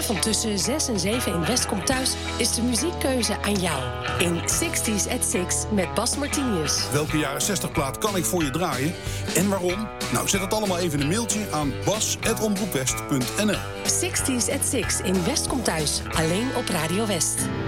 Vanavond tussen 6 en 7 in West komt thuis is de muziekkeuze aan jou. In 60s at 6 met Bas Martinius. Welke jaren 60 plaat kan ik voor je draaien en waarom? Nou, zet het allemaal even in een mailtje aan bas@omroepwest.nl. 60s at 6 in West komt thuis. Alleen op Radio West.